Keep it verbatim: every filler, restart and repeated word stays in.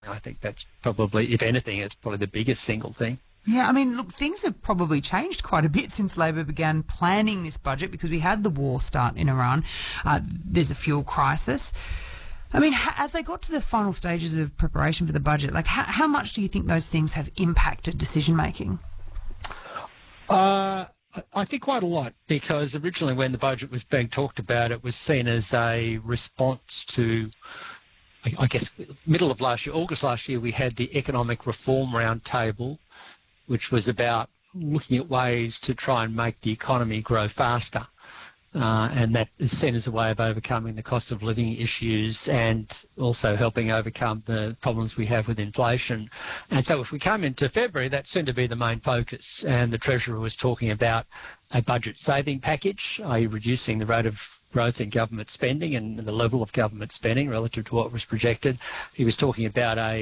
I think that's probably, if anything, it's probably the biggest single thing. Yeah, I mean, look, things have probably changed quite a bit since Labor began planning this budget because we had the war start in Iran. Uh, there's a fuel crisis. I mean, as they got to the final stages of preparation for the budget, like how, how much do you think those things have impacted decision making? Uh, I think quite a lot, because originally when the budget was being talked about, it was seen as a response to, I guess, middle of last year, August last year, we had the Economic Reform Roundtable, which was about looking at ways to try and make the economy grow faster. Uh, and that is seen as a way of overcoming the cost of living issues and also helping overcome the problems we have with inflation. And so if we come into February, that seemed to be the main focus. And the Treasurer was talking about a budget saving package, that is reducing the rate of growth in government spending and the level of government spending relative to what was projected. He was talking about a